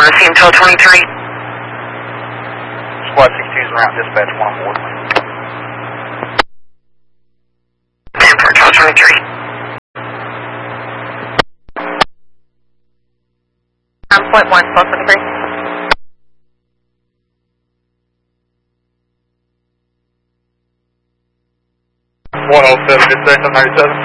Mercy until 23. Squad 62's around dispatch 1 on board. Stanford until 23. 1.1, 1223. 107, good second, 97.